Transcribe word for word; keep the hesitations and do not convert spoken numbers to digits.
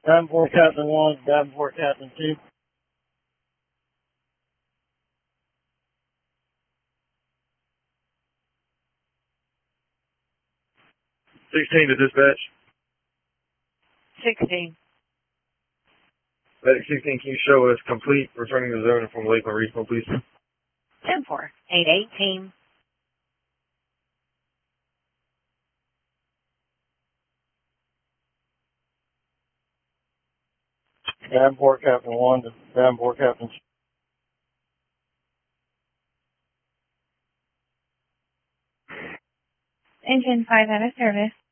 Davenport Captain one, Davenport Captain two. sixteen to dispatch. sixteen. Medic sixteen, can you show us complete returning to zone from Lakeland Regional, please? ten four. eight eight team. Davenport Captain one to Davenport Captain two. Engine five out of service.